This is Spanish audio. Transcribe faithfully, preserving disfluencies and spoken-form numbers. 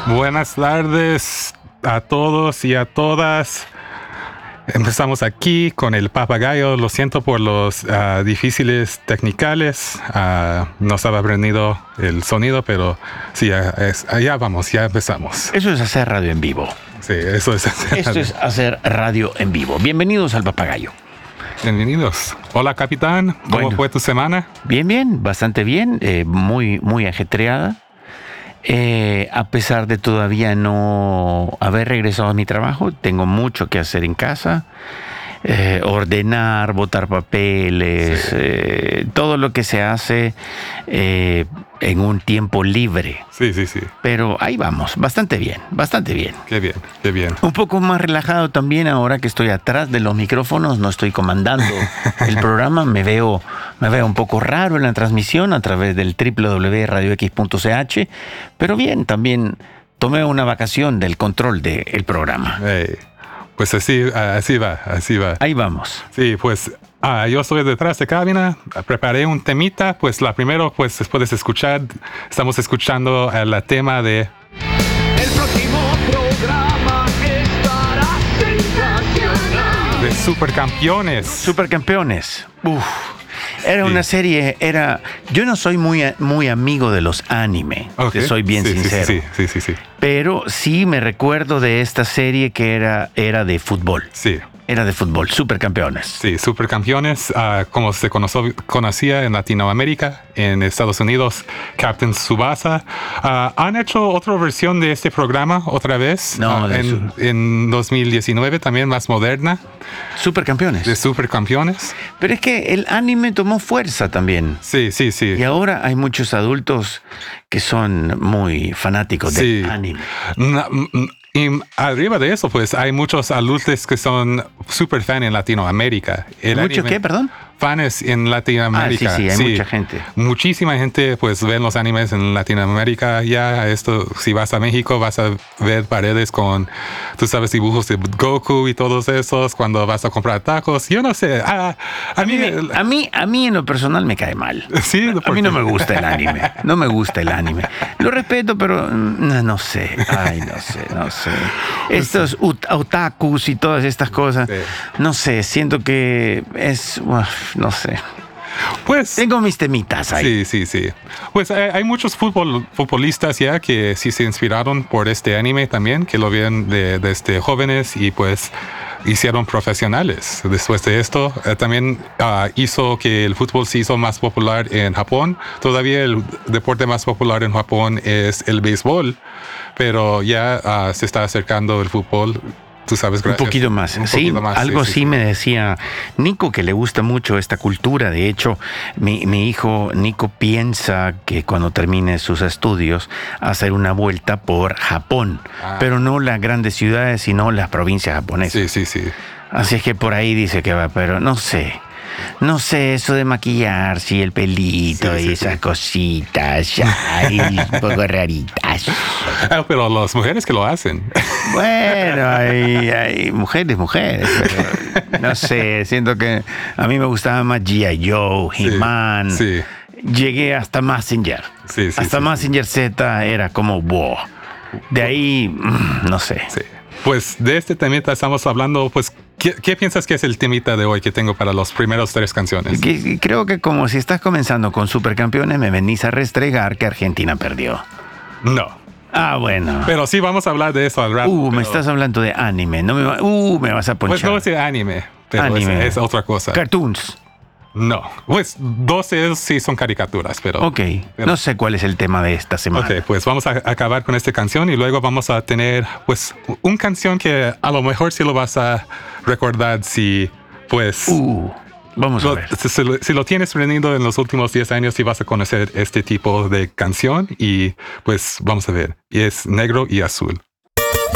Buenas tardes a todos y a todas. Empezamos aquí con el papagayo. Lo siento por los uh, difíciles technicales. Uh, no estaba aprendido el sonido, pero sí, uh, es, allá vamos, ya empezamos. Eso es hacer radio en vivo. Sí, eso es hacer Esto radio. es hacer radio en vivo. Bienvenidos al papagayo. Bienvenidos. Hola, capitán. ¿Cómo Bueno. fue tu semana? Bien, bien, bastante bien. Eh, muy, muy ajetreada. Eh, a pesar de todavía no haber regresado a mi trabajo, tengo mucho que hacer en casa. Eh, ordenar, botar papeles, Sí. eh, todo lo que se hace eh, en un tiempo libre. Sí, sí, sí. Pero ahí vamos, bastante bien, bastante bien. Qué bien, qué bien. Un poco más relajado también ahora que estoy atrás de los micrófonos, no estoy comandando el programa, me veo, me veo un poco raro en la transmisión a través del doble u doble u doble u punto radio x punto c h, pero bien, también tomé una vacación del control del programa. Hey, pues así, así va, así va. Ahí vamos. Sí, pues ah, yo estoy detrás de cabina, preparé un temita, pues la primero, pues puedes escuchar, estamos escuchando el tema de... El próximo programa estará sensacional. de Supercampeones. Supercampeones. Uf. Era Sí. una serie, era... Yo no soy muy, muy amigo de los anime, Ok. te soy bien Sí, sí, sincero. Sí, sí, sí, sí. Pero sí me recuerdo de esta serie que era, era de fútbol. Sí, Era de fútbol, Supercampeones. sí, Supercampeones, ah, como se conoció, conocía en Latinoamérica, en Estados Unidos, Captain Tsubasa. Ah, ¿Han hecho otra versión de este programa otra vez? No, Ah, de en, en dos mil diecinueve, también más moderna, Supercampeones. de Supercampeones. Pero es que el anime tomó fuerza también. Sí, sí, sí. Y ahora hay muchos adultos que son muy fanáticos Sí. del anime. Na- m- m- Y arriba de eso, pues hay muchos adultos que son super fan en Latinoamérica. El ¿Mucho anime- qué, perdón? Fans en Latinoamérica. Ah, sí, sí, hay mucha gente. Muchísima gente, pues, ven los animes en Latinoamérica. Ya esto, si vas a México, vas a ver paredes con, tú sabes, dibujos de Goku y todos esos. Cuando vas a comprar tacos, yo no sé. Ah, a, A mí, me- a, mí, a mí en lo personal me cae mal. Sí, A ¿por mí no qué? me gusta el anime. No me gusta el anime. Lo respeto, pero mm, no, no sé. Ay, no sé, no sé. Estos ut- otakus y todas estas cosas, Sí. no sé, siento que es, uf, no sé. Pues, Tengo mis temitas ahí. sí, sí, sí. Pues hay, hay muchos fútbol, futbolistas ya que sí se inspiraron por este anime también, que lo ven de- desde jóvenes y pues hicieron profesionales. Después de esto, eh, también ah, hizo que el fútbol se hizo más popular en Japón. Todavía el deporte más popular en Japón es el béisbol, pero ya ah, se está acercando el fútbol. Tú sabes, Un gracias. poquito más. Un Sí, poquito más, algo sí, así sí, me decía Nico, que le gusta mucho esta cultura. De hecho, mi, mi hijo Nico piensa que cuando termine sus estudios, hacer una vuelta por Japón. Ah. Pero no las grandes ciudades, sino las provincias japonesas. Sí, sí, sí. Así es que por ahí dice que va, pero no sé. No sé, eso de maquillarse y el pelito Sí, y sí, esas sí. cositas, ay, un poco raritas. Ah, pero las mujeres que lo hacen. Bueno, hay, hay mujeres, mujeres, pero no sé, siento que a mí me gustaba más G I. Joe, Sí, He-Man. sí. Llegué hasta Mazinger. Sí, sí, hasta sí, Mazinger Z era como wow. De ahí, mm, no sé. Sí. Pues de este temita estamos hablando, pues, ¿qué, qué piensas que es el temita de hoy que tengo para los primeros tres canciones? Que- Creo que como si estás comenzando con Supercampeones, me venís a restregar que Argentina perdió. No. Ah, bueno. Pero sí vamos a hablar de eso al rato. uh, me pero- estás hablando de anime. No me, va- uh, me vas a Pues ponchar. no es de anime, pero Anime. Es, es otra cosa. Cartoons. No. Pues dos es- sí son caricaturas, pero... Ok. pero- No sé cuál es el tema de esta semana. Ok, pues vamos a acabar con esta canción y luego vamos a tener, pues, una canción que a lo mejor sí lo vas a recordar si, pues... Uh, vamos a Lo- ver. si, si lo- si lo tienes aprendido en los últimos diez años, sí vas a conocer este tipo de canción y pues vamos a ver. Y es negro y azul.